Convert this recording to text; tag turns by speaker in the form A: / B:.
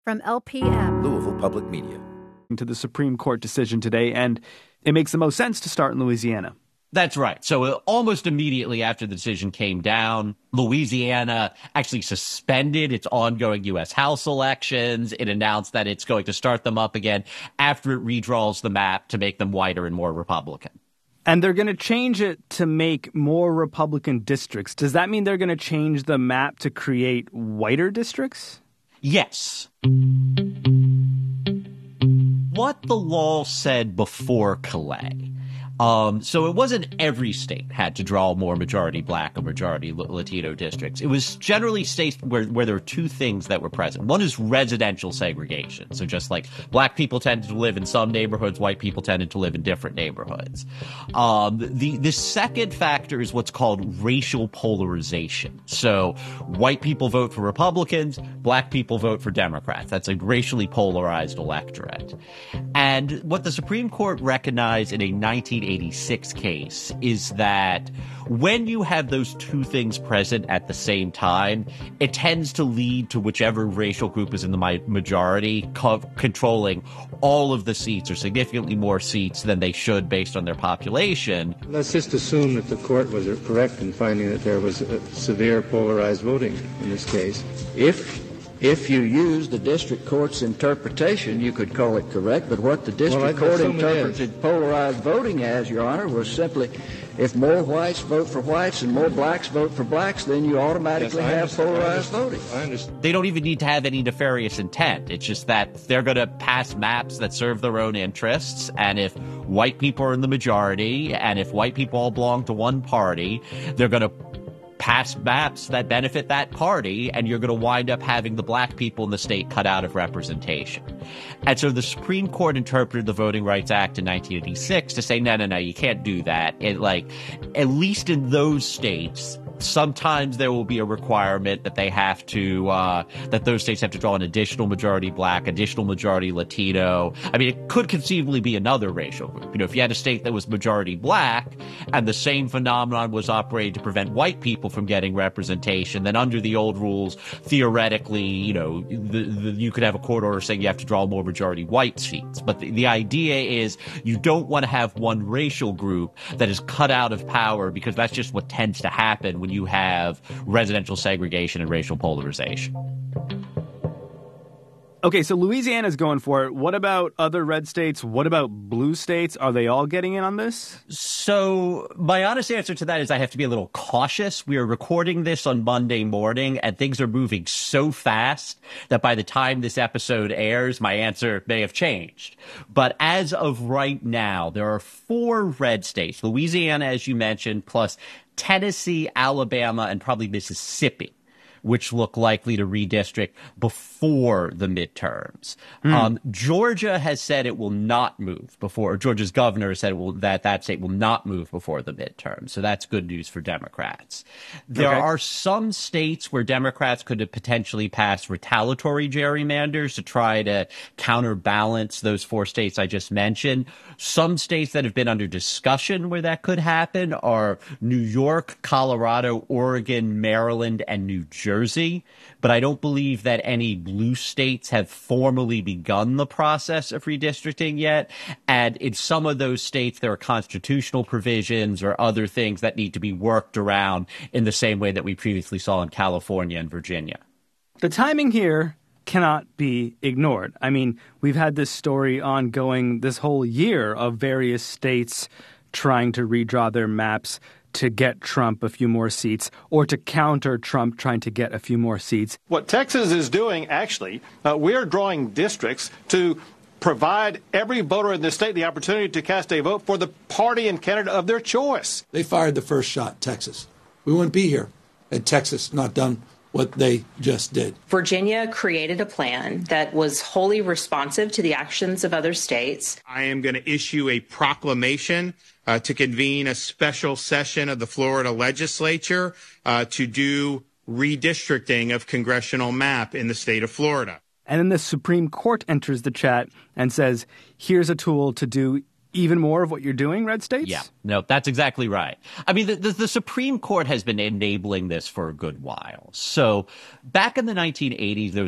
A: from LPM.
B: Louisville Public Media.
C: To the Supreme Court decision today, and it makes the most sense to start in Louisiana.
D: That's right. So almost immediately after the decision came down, Louisiana actually suspended its ongoing U.S. House elections. It announced that it's going to start them up again after it redraws the map to make them whiter and more Republican.
C: And they're going to change it to make more Republican districts. Does that mean they're going to change the map to create whiter districts?
D: Yes. What the law said before Calais. So it wasn't every state had to draw more majority black or majority Latino districts. It was generally states where there were two things that were present. One is residential segregation. So just like black people tended to live in some neighborhoods, white people tended to live in different neighborhoods. The second factor is what's called racial polarization. So white people vote for Republicans, black people vote for Democrats. That's a racially polarized electorate. And what the Supreme Court recognized in a 1986 case is that when you have those two things present at the same time, it tends to lead to whichever racial group is in the majority controlling all of the seats or significantly more seats than they should based on their population.
E: Let's just assume that the court was correct in finding that there was severe polarized voting in this case.
F: If you use the district court's interpretation, you could call it correct, but what the district court interpreted polarized voting as, Your Honor, was simply if more whites vote for whites and more blacks vote for blacks, then you automatically have polarized voting.
E: I understand.
D: They don't even need to have any nefarious intent. It's just that they're going to pass maps that serve their own interests, and if white people are in the majority, and if white people all belong to one party, they're going to pass maps that benefit that party, and you're going to wind up having the black people in the state cut out of representation. And so the Supreme Court interpreted the Voting Rights Act in 1986 to say, no, you can't do that. At least in those states, sometimes there will be a requirement that they have to, that those states have to draw an additional majority black, additional majority Latino. I mean, it could conceivably be another racial group. If you had a state that was majority black and the same phenomenon was operated to prevent white people from getting representation, then under the old rules, theoretically, you could have a court order saying you have to draw more majority white seats. But the idea is you don't want to have one racial group that is cut out of power, because that's just what tends to happen when you have residential segregation and racial polarization.
C: Okay, so Louisiana's going for it. What about other red states? What about blue states? Are they all getting in on this?
D: So my honest answer to that is I have to be a little cautious. We are recording this on Monday morning, and things are moving so fast that by the time this episode airs, my answer may have changed. But as of right now, there are 4 red states, Louisiana, as you mentioned, plus Tennessee, Alabama, and probably Mississippi, which look likely to redistrict before the midterms. Georgia has said it will not move before, or Georgia's governor has said that state will not move before the midterms. So that's good news for Democrats. There are some states where Democrats could potentially pass retaliatory gerrymanders to try to counterbalance those 4 states I just mentioned. Some states that have been under discussion where that could happen are New York, Colorado, Oregon, Maryland, and New Jersey, but I don't believe that any blue states have formally begun the process of redistricting yet. And in some of those states, there are constitutional provisions or other things that need to be worked around in the same way that we previously saw in California and Virginia.
C: The timing here cannot be ignored. I mean, we've had this story ongoing this whole year of various states trying to redraw their maps to get Trump a few more seats, or to counter Trump trying to get a few more seats.
G: What Texas is doing, actually, we're drawing districts to provide every voter in the state the opportunity to cast a vote for the party and candidate of their choice.
H: They fired the first shot, Texas. We wouldn't be here had Texas not done what they just did.
I: Virginia created a plan that was wholly responsive to the actions of other states.
J: I am going to issue a proclamation to convene a special session of the Florida legislature to do redistricting of congressional map in the state of Florida.
C: And then the Supreme Court enters the chat and says, here's a tool to do even more of what you're doing, red states?
D: Yeah, no, that's exactly right. I mean, the Supreme Court has been enabling this for a good while. So back in the 1980s, there was